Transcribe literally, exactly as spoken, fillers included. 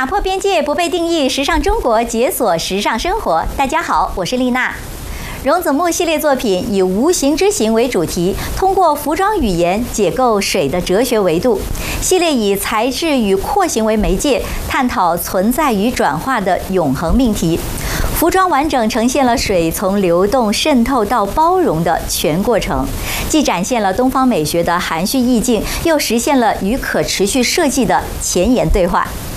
打破边界，不被定义，时尚中国解锁时尚生活。大家好，我是丽娜。荣子木系列作品以无形之形为主题，通过服装语言解构水的哲学维度。系列以材质与廓形为媒介，探讨存在与转化的永恒命题。服装完整呈现了水从流动、渗透到包容的全过程，既展现了东方美学的含蓄意境，又实现了与可持续设计的前沿对话。